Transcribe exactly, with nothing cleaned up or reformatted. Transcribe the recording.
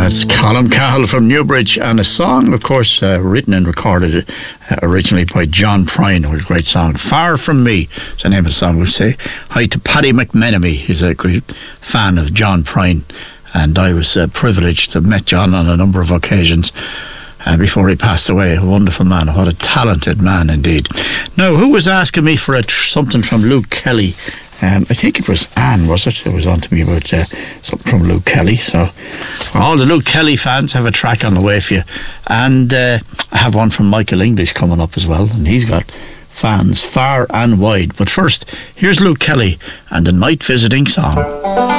That's Colin Cahill from Newbridge, and a song, of course, uh, written and recorded uh, originally by John Prine. A great song. Far From Me is the name of the song, we say. Hi to Paddy McMenemy. He's a great fan of John Prine, and I was uh, privileged to have met John on a number of occasions uh, before he passed away. A wonderful man. What a talented man indeed. Now, who was asking me for a tr- something from Luke Kelly? Um, I think it was Anne, was it? It was on to me about uh, something from Luke Kelly. So, for all the Luke Kelly fans, have a track on the way for you. And uh, I have one from Michael English coming up as well. And he's got fans far and wide. But first, here's Luke Kelly and the Night Visiting Song.